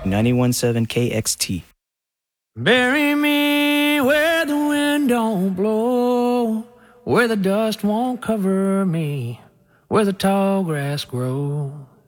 91.7 KXT. Bury me where the wind don't blow, where the dust won't cover me, where the tall grass grows.